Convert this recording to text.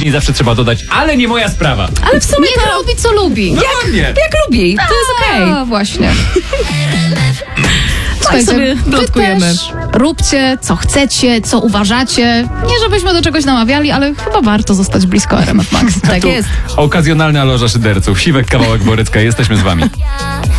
później zawsze trzeba dodać, ale nie moja sprawa. Ale w sumie Niech robi, co lubi. jak lubi, to jest okej. A, właśnie. Tak sobie wy dodatkujemy. też róbcie, co chcecie, co uważacie. Nie żebyśmy do czegoś namawiali, ale chyba warto zostać blisko RMF Max. Tak jest. Okazjonalna loża szyderców. Siwek, Kawałek, Borycka. Jesteśmy z wami.